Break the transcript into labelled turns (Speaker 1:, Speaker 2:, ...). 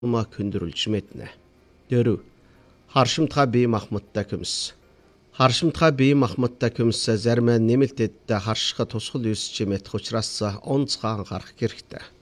Speaker 1: ума күндрүүлж мэднэ. 4. Харшимтгай бие махбодтой күмс. Харшимтгай бие махбодтой күмс зарим нэмэлтэд харшихад тусгал юус чимээх учраас онцгой анхаарах хэрэгтэй.